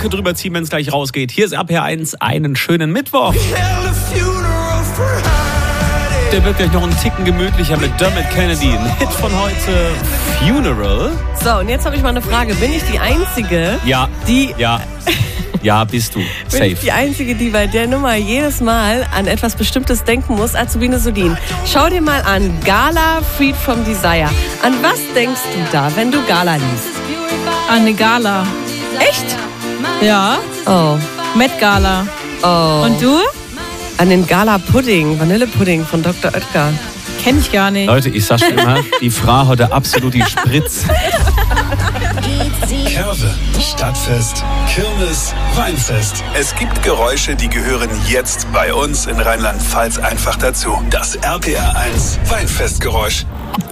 Jacke drüber ziehen, wenn es gleich rausgeht. Hier ist RPR1, einen schönen Mittwoch. Der wird gleich noch einen Ticken gemütlicher mit Dermot Kennedy. Ein Hit von heute, Funeral. So, und jetzt habe ich mal eine Frage. Bin ich die Einzige, Ja, bist du. Safe. Bin ich die Einzige, die bei der Nummer jedes Mal an etwas Bestimmtes denken muss? Azubine Sudin, schau dir mal an. Gala, Freed from Desire. An was denkst du da, wenn du Gala liest? An eine Gala. Echt? Ja. Oh. Met Gala. Oh. Und du? An den Gala-Pudding, Vanillepudding von Dr. Oetker. Kenn ich gar nicht. Leute, ich sag schon immer, die Frau hat absolut die Spritz. Curve, Stadtfest, Kirmes, Weinfest. Es gibt Geräusche, die gehören jetzt bei uns in Rheinland-Pfalz einfach dazu. Das RPR1 Weinfestgeräusch.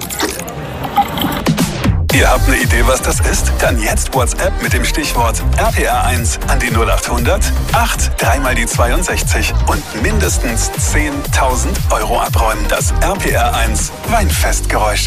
Ihr habt eine Idee, was das ist? Dann jetzt WhatsApp mit dem Stichwort RPR1 an die 0800 8 3 mal die 62 und mindestens 10.000 Euro abräumen. Das RPR1 Weinfestgeräusch.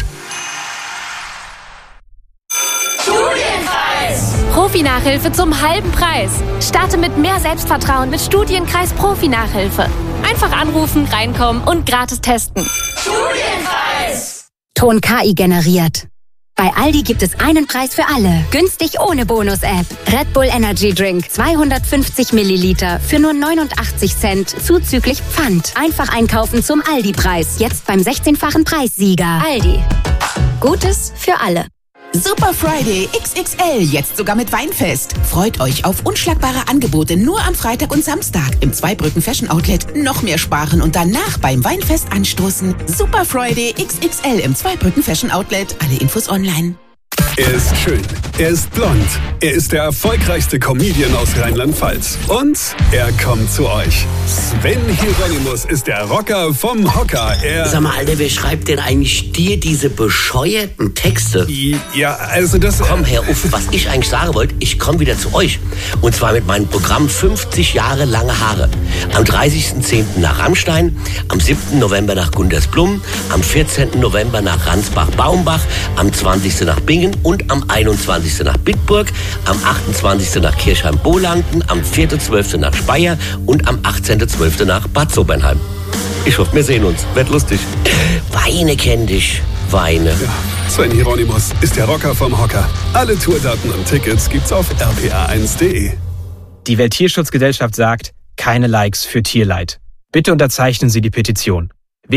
Profi-Nachhilfe zum halben Preis. Starte mit mehr Selbstvertrauen mit Studienkreis Profi-Nachhilfe. Einfach anrufen, reinkommen und gratis testen. Studienkreis! Ton KI generiert. Bei Aldi gibt es einen Preis für alle. Günstig ohne Bonus-App. Red Bull Energy Drink 250 Milliliter für nur 89 Cent zuzüglich Pfand. Einfach einkaufen zum Aldi-Preis. Jetzt beim 16-fachen Preissieger. Aldi. Gutes für alle. Super Friday XXL, jetzt sogar mit Weinfest. Freut euch auf unschlagbare Angebote nur am Freitag und Samstag im Zweibrücken Fashion Outlet. Noch mehr sparen und danach beim Weinfest anstoßen. Super Friday XXL im Zweibrücken Fashion Outlet. Alle Infos online. Er ist schön, er ist blond, er ist der erfolgreichste Comedian aus Rheinland-Pfalz. Und er kommt zu euch. Sven Hieronymus ist der Rocker vom Hocker. Sag mal, Alter, wer schreibt denn eigentlich dir diese bescheuerten Texte? Ja, also das... Komm, Herr Uff, was ich eigentlich sagen wollte, ich komme wieder zu euch. Und zwar mit meinem Programm 50 Jahre lange Haare. Am 30.10. nach Rammstein, am 7. November nach Gundersblum, am 14. November nach Ransbach-Baumbach, am 20. nach Bingen und am 21. nach Bitburg, am 28. nach Kirchheim-Bohlanden, am 4.12. nach Speyer und am 18.12. nach Bad Sobernheim. Ich hoffe, wir sehen uns. Wird lustig. Weine kenn dich. Weine. Ja, Sven Hieronymus ist der Rocker vom Hocker. Alle Tourdaten und Tickets gibt's auf rpr1.de. Die Welttierschutzgesellschaft sagt, keine Likes für Tierleid. Bitte unterzeichnen Sie die Petition.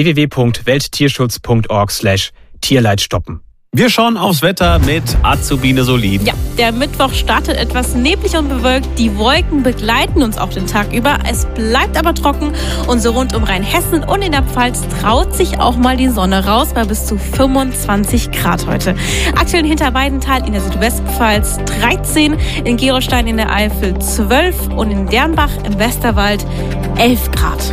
www.welttierschutz.org/Tierleid stoppen. Wir schauen aufs Wetter mit Azubine Solin. Ja, der Mittwoch startet etwas neblig und bewölkt. Die Wolken begleiten uns auch den Tag über. Es bleibt aber trocken und so rund um Rheinhessen und in der Pfalz traut sich auch mal die Sonne raus bei bis zu 25 Grad heute. Aktuell in Hinterweidenthal in der Südwestpfalz 13, in Gerolstein in der Eifel 12 und in Dernbach im Westerwald 11 Grad.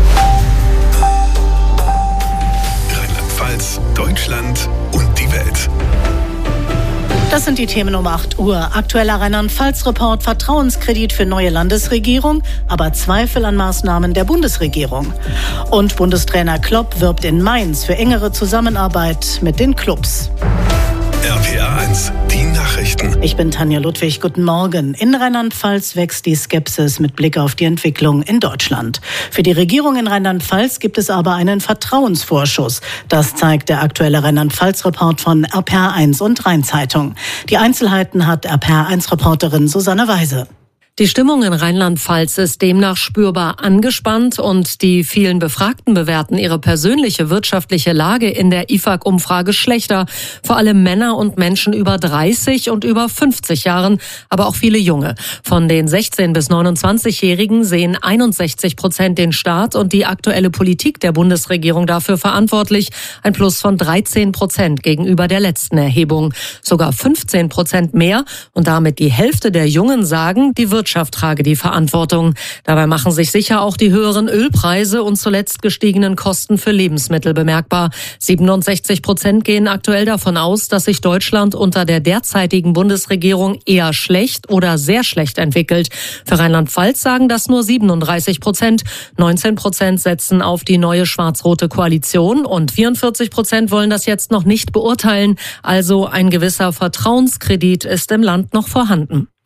Rheinland-Pfalz, Deutschland und die Welt. Das sind die Themen um 8 Uhr. Aktueller Rheinland-Pfalz-Report, Vertrauenskredit für neue Landesregierung, aber Zweifel an Maßnahmen der Bundesregierung. Und Bundestrainer Klopp wirbt in Mainz für engere Zusammenarbeit mit den Clubs. RPR1, die Nachrichten. Ich bin Tanja Ludwig, guten Morgen. In Rheinland-Pfalz wächst die Skepsis mit Blick auf die Entwicklung in Deutschland. Für die Regierung in Rheinland-Pfalz gibt es aber einen Vertrauensvorschuss. Das zeigt der aktuelle Rheinland-Pfalz-Report von RPR1 und Rheinzeitung. Die Einzelheiten hat RPR1-Reporterin Susanne Weise. Die Stimmung in Rheinland-Pfalz ist demnach spürbar angespannt und die vielen Befragten bewerten ihre persönliche wirtschaftliche Lage in der IFAG-Umfrage schlechter. Vor allem Männer und Menschen über 30 und über 50 Jahren, aber auch viele Junge. Von den 16- bis 29-Jährigen sehen 61% den Staat und die aktuelle Politik der Bundesregierung dafür verantwortlich. Ein Plus von 13% gegenüber der letzten Erhebung. Sogar 15% mehr und damit die Hälfte der Jungen sagen, die Wirtschaft trage die Verantwortung. Dabei machen sich sicher auch die höheren Ölpreise und zuletzt gestiegenen Kosten für Lebensmittel bemerkbar. 67% gehen aktuell davon aus, dass sich Deutschland unter der derzeitigen Bundesregierung eher schlecht oder sehr schlecht entwickelt. Für Rheinland-Pfalz sagen das nur 37%. 19% setzen auf die neue schwarz-rote Koalition und 44% wollen das jetzt noch nicht beurteilen. Also ein gewisser Vertrauenskredit ist im Land noch vorhanden.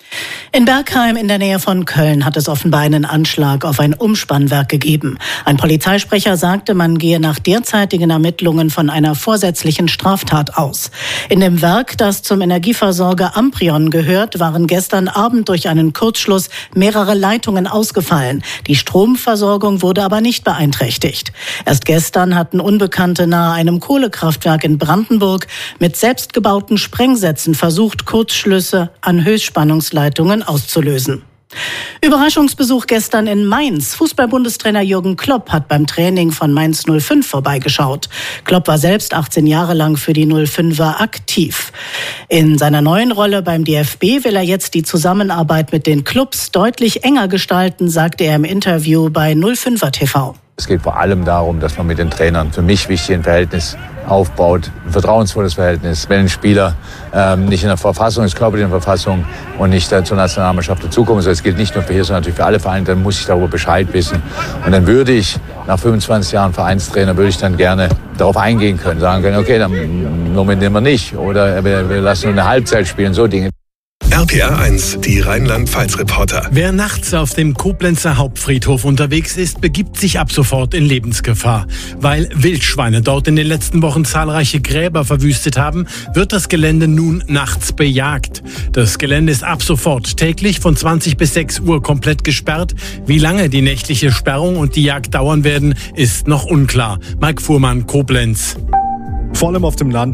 In Bergheim in der Nähe von Köln hat es offenbar einen Anschlag auf ein Umspannwerk gegeben. Ein Polizeisprecher sagte, man gehe nach derzeitigen Ermittlungen von einer vorsätzlichen Straftat aus. In dem Werk, das zum Energieversorger Amprion gehört, waren gestern Abend durch einen Kurzschluss mehrere Leitungen ausgefallen. Die Stromversorgung wurde aber nicht beeinträchtigt. Erst gestern hatten Unbekannte nahe einem Kohlekraftwerk in Brandenburg mit selbstgebauten Sprengsätzen versucht, Kurzschlüsse an Höchstspannungsleitungen auszulösen. Überraschungsbesuch gestern in Mainz. Fußball-Bundestrainer Jürgen Klopp hat beim Training von Mainz 05 vorbeigeschaut. Klopp war selbst 18 Jahre lang für die 05er aktiv. In seiner neuen Rolle beim DFB will er jetzt die Zusammenarbeit mit den Clubs deutlich enger gestalten, sagte er im Interview bei 05er TV. Es geht vor allem darum, dass man mit den Trainern für mich wichtig ein Verhältnis aufbaut, ein vertrauensvolles Verhältnis. Wenn ein Spieler nicht in der Verfassung ist, körperlich in der Verfassung und nicht zur Nationalmannschaft dazukommt, also es gilt nicht nur für hier, sondern natürlich für alle Vereine, dann muss ich darüber Bescheid wissen. Und dann würde ich nach 25 Jahren Vereinstrainer, würde ich dann gerne darauf eingehen können, sagen können, okay, dann nominieren wir nicht oder wir lassen nur eine Halbzeit spielen, so Dinge. RPR 1, die Rheinland-Pfalz-Reporter. Wer nachts auf dem Koblenzer Hauptfriedhof unterwegs ist, begibt sich ab sofort in Lebensgefahr. Weil Wildschweine dort in den letzten Wochen zahlreiche Gräber verwüstet haben, wird das Gelände nun nachts bejagt. Das Gelände ist ab sofort täglich von 20 bis 6 Uhr komplett gesperrt. Wie lange die nächtliche Sperrung und die Jagd dauern werden, ist noch unklar. Mike Fuhrmann, Koblenz. Vor allem auf dem Land